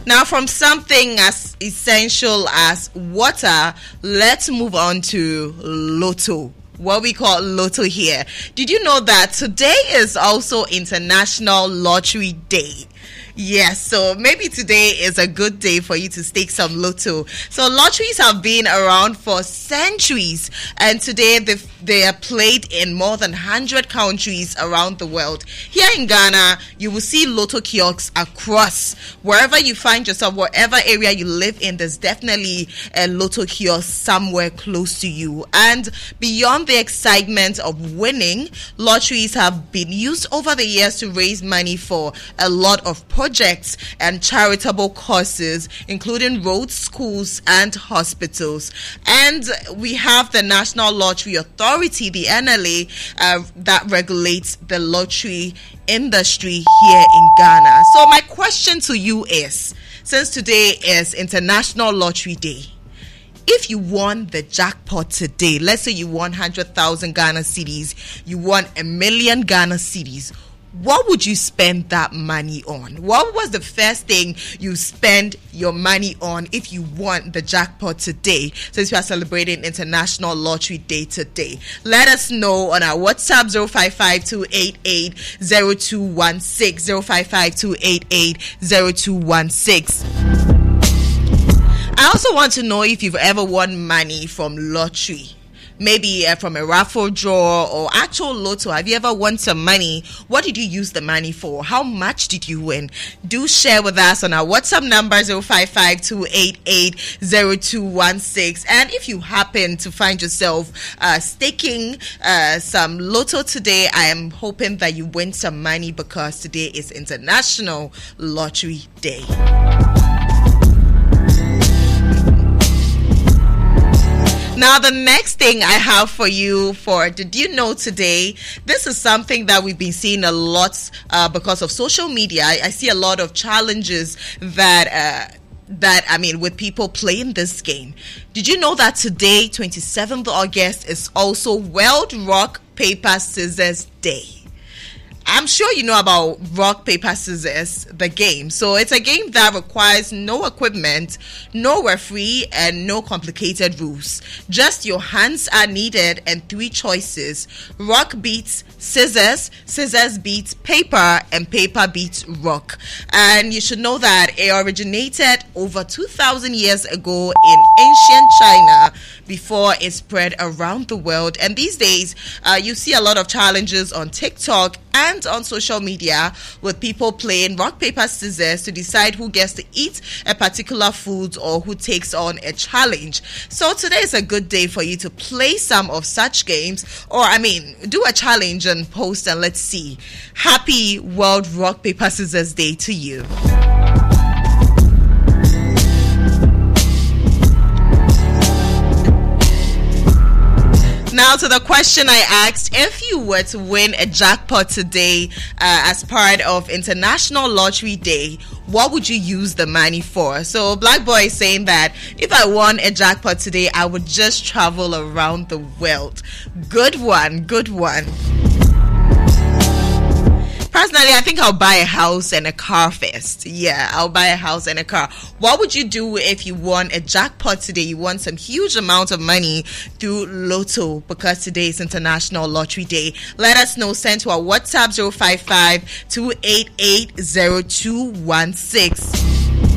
Now, from something as essential as water, let's move on to Lotto. What we call Lotto here. Did you know that today is also International Lottery Day? Yes, so maybe today is a good day for you to stake some Lotto. So lotteries have been around for centuries, and today they are played in more than 100 countries around the world. Here in Ghana, you will see Lotto kiosks across. Wherever you find yourself, whatever area you live in, there's definitely a Lotto kiosk somewhere close to you. And beyond the excitement of winning, lotteries have been used over the years to raise money for a lot of projects and charitable causes, including roads, schools, and hospitals. And we have the National Lottery Authority, the NLA, that regulates the lottery industry here in Ghana. So my question to you is, since today is International Lottery Day, if you won the jackpot today, let's say you won 100,000 Ghana cedis, you won 1 million Ghana cedis, what would you spend that money on? What was the first thing you spend your money on if you won the jackpot today, since we are celebrating International Lottery Day today? Let us know on our WhatsApp 055-288-0216, 055-288-0216. I also want to know if you've ever won money from lottery. Maybe from a raffle draw or actual lotto. Have you ever won some money? What did you use the money for? How much did you win? Do share with us on our WhatsApp number 055-288-0216. And if you happen to find yourself staking some lotto today, I am hoping that you win some money, because today is International Lottery Day. Now, the next thing I have for you Did You Know Today? This is something that we've been seeing a lot because of social media. I see a lot of challenges with people playing this game. Did you know that today, 27th August, is also World Rock, Paper, Scissors Day? I'm sure you know about rock, paper, scissors, the game. So it's a game that requires no equipment, no referee, and no complicated rules. Just your hands are needed and 3 choices. Rock beats scissors, scissors beats paper, and paper beats rock. And you should know that it originated over 2,000 years ago in ancient China before it spread around the world. And these days, you see a lot of challenges on TikTok and on social media with people playing rock, paper, scissors to decide who gets to eat a particular food or who takes on a challenge. So today is a good day for you to play some of such games, or do a challenge and post, and let's see. Happy World Rock, Paper, Scissors Day to you. Now to the question I asked, if you were to win a jackpot today as part of International Lottery Day, what would you use the money for? So Black Boy is saying that if I won a jackpot today, I would just travel around the world. Good one, good one. Personally, I think I'll buy a house and a car first. Yeah, I'll buy a house and a car. What would you do if you won a jackpot today? You won some huge amount of money through Lotto, because today is International Lottery Day. Let us know. Send to our WhatsApp 055-288-0216.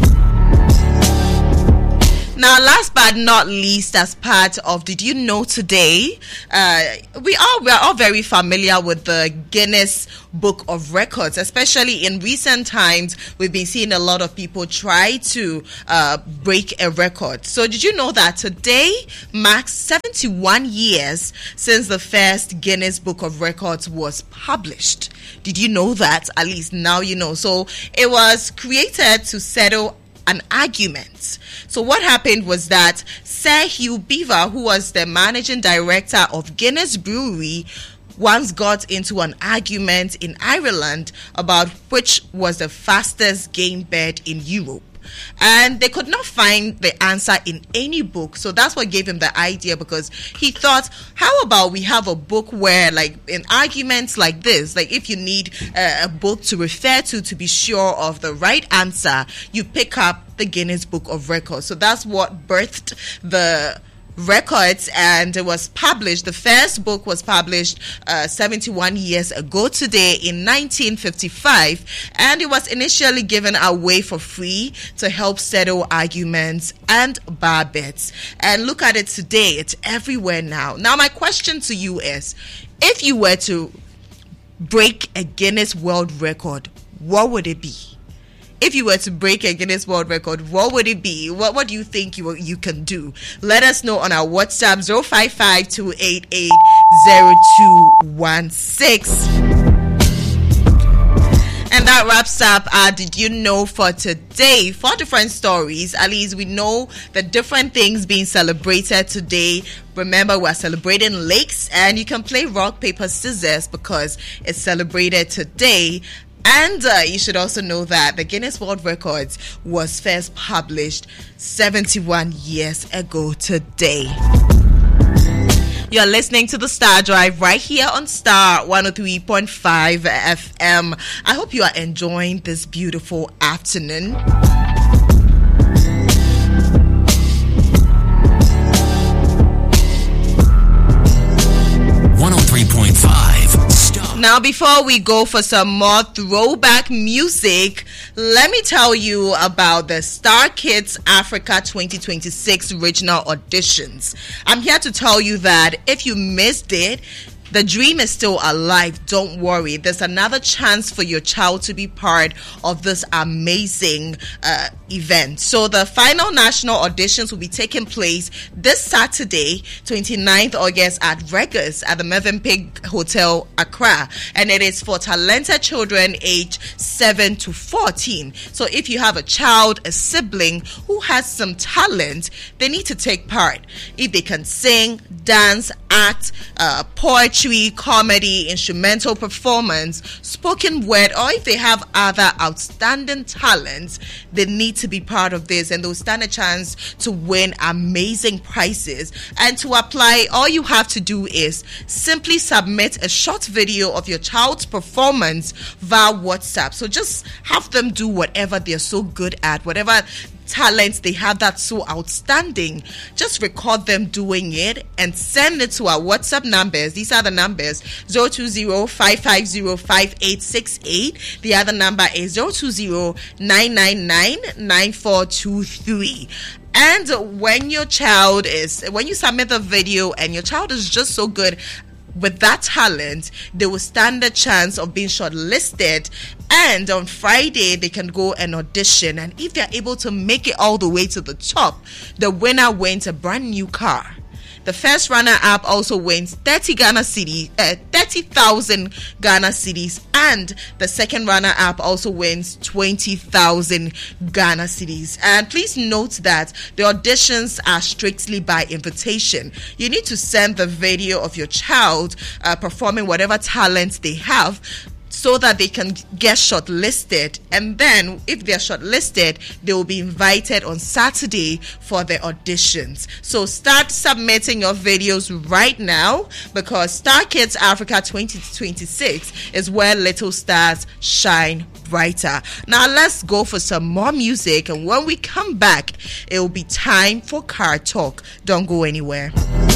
Now, last but not least, as part of Did You Know Today, we are all very familiar with the Guinness Book of Records. Especially in recent times, we've been seeing a lot of people try to break a record. So did you know that today marks 71 years since the first Guinness Book of Records was published? Did you know that? At least now you know. So it was created to settle an argument. So what happened was that Sir Hugh Beaver, who was the managing director of Guinness Brewery, once got into an argument in Ireland about which was the fastest game bird in Europe. and they could not find the answer in any book. So that's what gave him the idea, because he thought, how about we have a book where, like, in arguments like this, like if you need a book to refer to be sure of the right answer, you pick up the Guinness Book of Records. So that's what birthed the records, and it was published. The first book was published 71 years ago today in 1955, and it was initially given away for free to help settle arguments and bar bets. And look at it today, it's everywhere now. Now my question to you is, if you were to break a Guinness World Record, what would it be? If you were to break a Guinness World Record, what would it be? What do you think you can do? Let us know on our WhatsApp 055-288-0216. And that wraps up our Did You Know for today. 4 different stories. At least we know the different things being celebrated today. Remember, we're celebrating lakes, and you can play rock, paper, scissors because it's celebrated today. And you should also know that the Guinness World Records was first published 71 years ago today. You're listening to the Star Drive right here on Star 103.5 FM. I hope you are enjoying this beautiful afternoon. Now, before we go for some more throwback music, let me tell you about the Star Kids Africa 2026 regional auditions. I'm here to tell you that if you missed it, the dream is still alive. Don't worry. There's another chance for your child to be part of this amazing event. So the final national auditions will be taking place this Saturday, 29th August at Regis at the Mövenpick Hotel, Accra. And it is for talented children aged 7 to 14. So if you have a child, a sibling who has some talent, they need to take part. If they can sing, dance, act, poetry, comedy, instrumental performance, spoken word, or if they have other outstanding talents, they need to be part of this, and they'll stand a chance to win amazing prizes. And to apply, all you have to do is simply submit a short video of your child's performance via WhatsApp. So just have them do whatever they're so good at, whatever talents they have that's so outstanding. Just record them doing it and send it to our WhatsApp numbers. These are the numbers: 020-550-5868. The other number is 020-999-9423. And when you submit the video and your child is just so good with that talent, they will stand a chance of being shortlisted, and on Friday they can go and audition, and if they're able to make it all the way to the top, the winner wins a brand new car. The first runner-up also wins 30,000 Ghana cedis, and the second runner-up also wins 20,000 Ghana cedis. And please note that the auditions are strictly by invitation. You need to send the video of your child performing whatever talents they have, so that they can get shortlisted. And then if they're shortlisted, they will be invited on Saturday for the auditions. So start submitting your videos right now, because Star Kids Africa 2026 is where little stars shine brighter. Now let's go for some more music, and when we come back, it will be time for Car Talk. Don't go anywhere.